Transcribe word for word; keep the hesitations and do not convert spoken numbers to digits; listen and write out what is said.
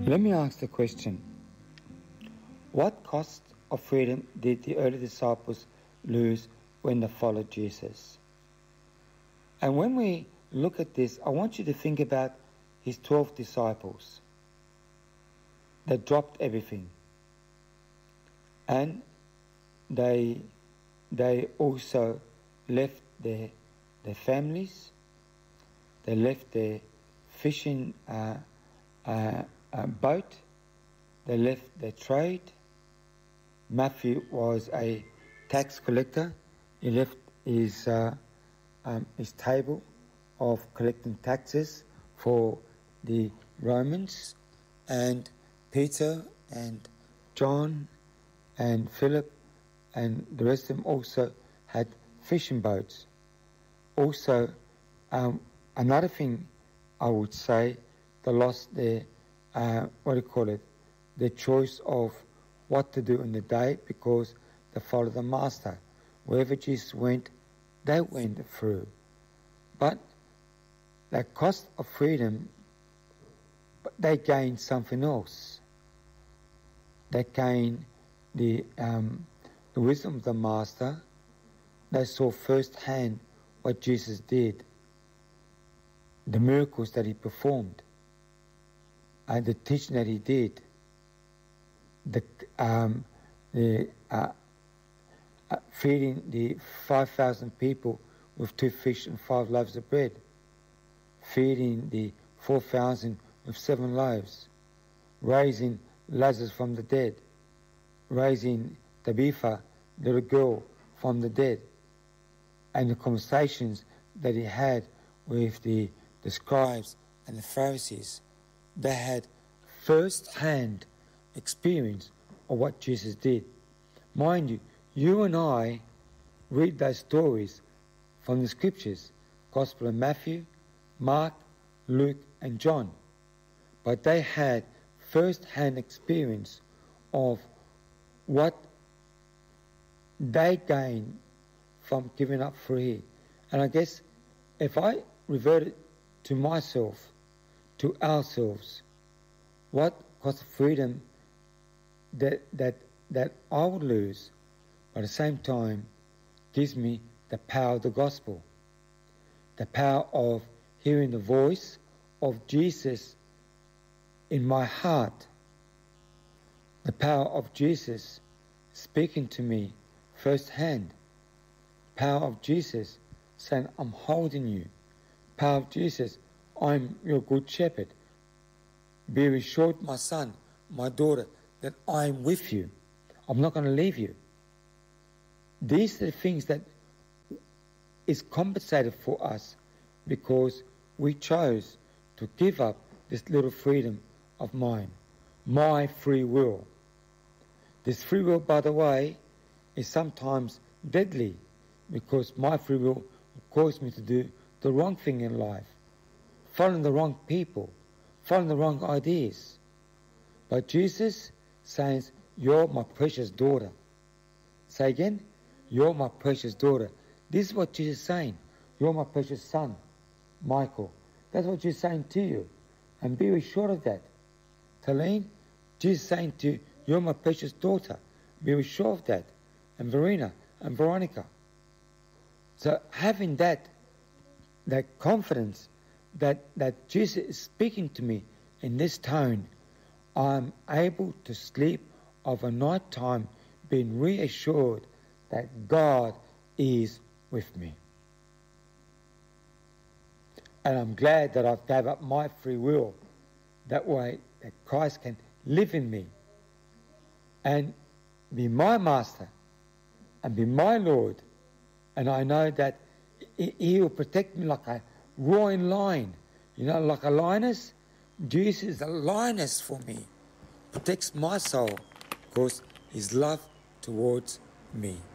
Let me ask the question. What cost of freedom did the early disciples lose when they followed Jesus? And when we look at this, I want you to think about his twelve disciples that dropped everything. And they they also left their, their families, they left their fishing uh, uh, uh, boat, they left their trade. Matthew was a tax collector. He left his, uh, um, his table of collecting taxes for the Romans. And Peter and John and Philip and the rest of them also had fishing boats. Also, um, another thing I would say, they lost their, uh, what do you call it, their choice of what to do in the day because they followed the Master. Wherever Jesus went, they went through. But the cost of freedom, they gained something else. They gained the, um, the wisdom of the Master. They saw firsthand what Jesus did, the miracles that he performed, and the teaching that he did, the, um, the uh, uh, feeding the five thousand people with two fish and five loaves of bread, feeding the four thousand with seven loaves, raising Lazarus from the dead, raising Tabitha, little girl, from the dead, and the conversations that he had with the, the scribes and the Pharisees. They had first-hand experience of what Jesus did. Mind you, you and I read those stories from the scriptures, Gospel of Matthew, Mark, Luke, and John. But they had first-hand experience of what they gained from giving up free. And I guess if I reverted to myself, to ourselves, what cost of freedom that that that I would lose, but at the same time gives me the power of the gospel, the power of hearing the voice of Jesus in my heart, the power of Jesus speaking to me firsthand, power of Jesus saying, I'm holding you, power of Jesus, I'm your good shepherd. Be assured, my son, my daughter, that I'm with you. I'm not going to leave you. These are the things that is compensated for us because we chose to give up this little freedom of mine, my free will. This free will, by the way, is sometimes deadly because my free will caused me to do the wrong thing in life, following the wrong people, following the wrong ideas. But Jesus says, you're my precious daughter. Say again, you're my precious daughter. This is what Jesus is saying. You're my precious son, Michael. That's what Jesus is saying to you. And be assured of that. Talene, Jesus is saying to you, you're my precious daughter. Be assured of that. And Verena and Veronica. So having that, that confidence that, that Jesus is speaking to me in this tone, I'm able to sleep of a night time being reassured that God is with me. And I'm glad that I've gave up my free will. That way that Christ can live in me and be my master and be my Lord. And I know that he will protect me like a roaring lion. You know, like a lioness. Jesus is a lioness for me. Protects my soul because his love towards me.